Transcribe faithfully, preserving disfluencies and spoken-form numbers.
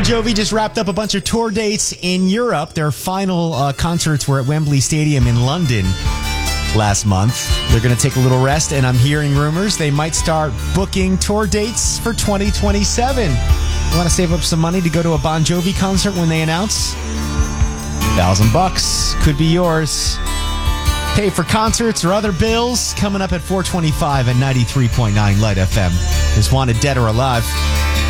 Bon Jovi just wrapped up a bunch of tour dates in Europe. Their final uh, concerts were at Wembley Stadium in London last month. They're going to take a little rest, and I'm hearing rumors they might start booking tour dates for twenty twenty-seven. You want to save up some money to go to a Bon Jovi concert when they announce? Thousand bucks could be yours. Pay for concerts or other bills coming up at four twenty-five at ninety-three point nine Light F M. Just wanted Dead or Alive.